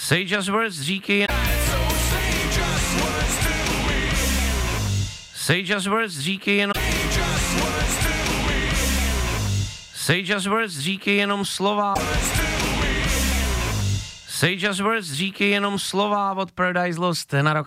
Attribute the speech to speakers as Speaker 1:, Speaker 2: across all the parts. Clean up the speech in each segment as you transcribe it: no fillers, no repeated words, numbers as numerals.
Speaker 1: Say just words, říkej. Say just words, říkej jenom. Say just words, říkej jenom slova. Say just words, říkej jenom slova od Paradise Lost na rok.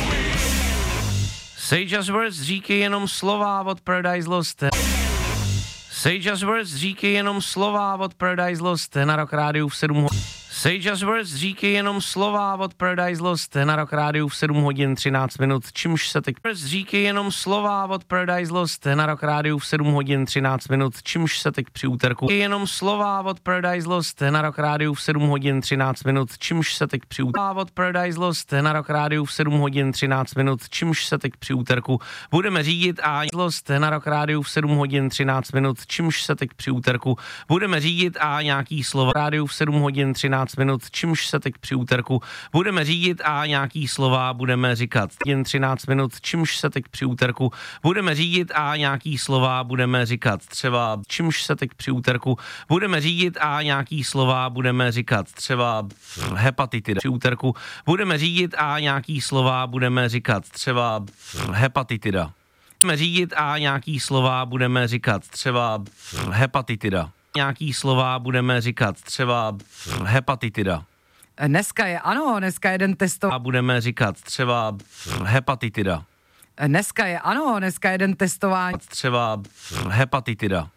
Speaker 1: Say just words, říkej jenom slova od Paradise Lost. Say just words, říkej jenom slova od Paradise Lost na Rock Rádiu v 7 hodin. Say just words, říkej jenom slova od Paradise Lost na Rock Rádiu v 7 hodin 13 minut, čímž se teď říkej jenom slova od Paradise Lost na Rock Rádiu v 7 hodin 13 minut, čímž se teď při úterku. Jenom slova od Paradise Lost na Rock Rádiu v 7 hodin 13 minut, čímž se teď při úterku. Od Paradise Lost na Rock Rádiu v 7 hodin 13 minut, čímž se teď při úterku budeme řídit a Lost na Rock Rádiu v 7 hodin 13 minut, čímž se teď při úterku budeme řídit a nějaký slova rádiu v 7 hodin 13 minut, čímž se teď při úterku budeme řídit a nějaký slova budeme říkat. Jen 13 minut, čímž se teď při úterku budeme řídit a nějaký slova budeme říkat. Třeba čímž se teď při úterku budeme řídit a nějaký slova budeme říkat. Třeba hepatitida. Při úterku budeme řídit a nějaký slova budeme říkat. Třeba hepatitida. Budeme řídit a nějaký slova budeme říkat. Třeba hepatitida. Nějaký slova budeme říkat, třeba hepatitida.
Speaker 2: Dneska je, ano, dneska jeden testo.
Speaker 1: A budeme říkat třeba hepatitida.
Speaker 2: Dneska je, ano, dneska jeden testování.
Speaker 1: Třeba hepatitida.